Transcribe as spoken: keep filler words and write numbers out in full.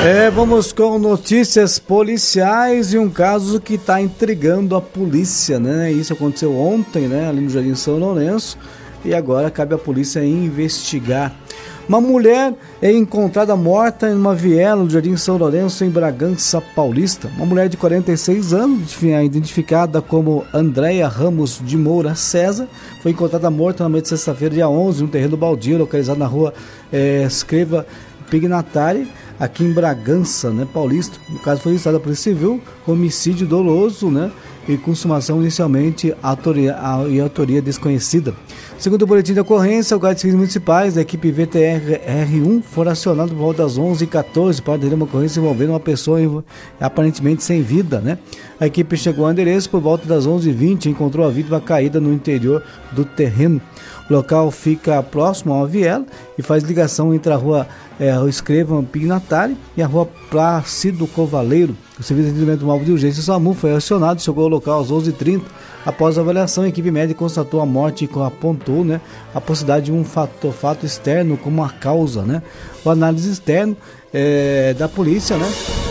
É, vamos com notícias policiais e um caso que está intrigando a polícia, né? Isso aconteceu ontem, né? Ali no Jardim São Lourenço, e agora cabe à polícia investigar. Uma mulher é encontrada morta em uma viela do Jardim São Lourenço, em Bragança Paulista. Uma mulher de quarenta e seis anos, identificada como Andréia Ramos de Moura César, foi encontrada morta na noite de sexta-feira, dia onze, no terreno baldio, localizado na rua é, Escreva Pignatari, aqui em Bragança, né, Paulista. O caso foi registrado pela Polícia Civil, homicídio doloso, né, e consumação inicialmente autoria, a, e autoria desconhecida. Segundo o boletim de ocorrência, o guarda civis municipais da equipe V T R R um foram acionados por volta das onze e quatorze para atender uma ocorrência envolvendo uma pessoa aparentemente sem vida, né? A equipe chegou ao endereço por volta das onze e vinte e encontrou a vítima caída no interior do terreno. O local fica próximo a uma viela e faz ligação entre a rua é, Escreva Pignatari e a rua Plácido Covaleiro. O serviço de atendimento móvel de urgência SAMU foi acionado, chegou ao local às onze e trinta. Após a avaliação, a equipe médica constatou a morte e apontou, né, a possibilidade de um fato, fato externo como a causa, né? O análise externo é, da polícia, né,